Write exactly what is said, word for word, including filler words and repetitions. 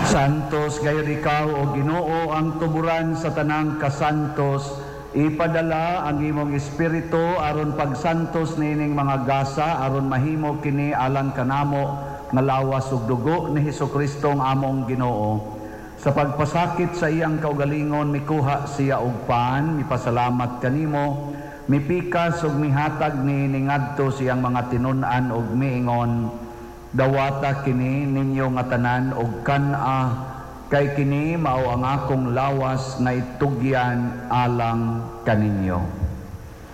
Santos gayud ikaw o Ginoo ang tuburan sa tanang kasantos, ipadala ang imong espiritu aron pagsantos nining mga gasa aron mahimo kini alang kanamo nga lawas ug dugo ni Hesukristo ang among Ginoo. Sa pagpasakit sa iyang kaugalingon mikuha siya og pan, mipasalamat kanimo, mipikas ug mihatag ni ningadto siyang mga tinun-an ug miingon, dawata kini ninyo nga tanan og kan-a, kay kini mao ang akong lawas nga itugyan alang kaninyo.